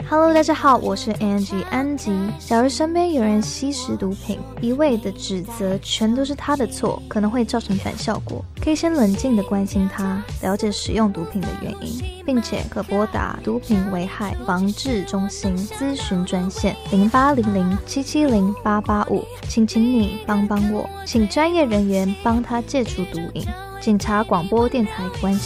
Hello， 大家好，我是 Angie 安吉。假如身边有人吸食毒品，一味的指责全都是他的错，可能会造成反效果。可以先冷静的关心他，了解使用毒品的原因，并且可拨打毒品危害防治中心咨询专线0800770885，请你帮帮我，请专业人员帮他戒除毒瘾。警察广播电台关心。